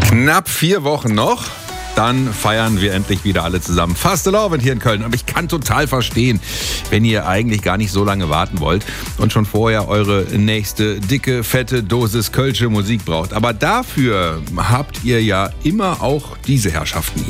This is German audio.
Knapp 4 Wochen noch. Dann feiern wir endlich wieder alle zusammen Fastelavend hier in Köln. Aber ich kann total verstehen, wenn ihr eigentlich gar nicht so lange warten wollt und schon vorher eure nächste dicke, fette Dosis kölsche Musik braucht. Aber dafür habt ihr ja immer auch diese Herrschaften hier.